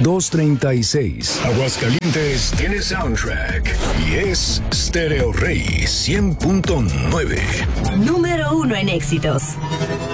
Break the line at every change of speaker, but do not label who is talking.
236.
Aguascalientes tiene soundtrack y es Stereo Rey 100.9.
Número 1 en éxitos.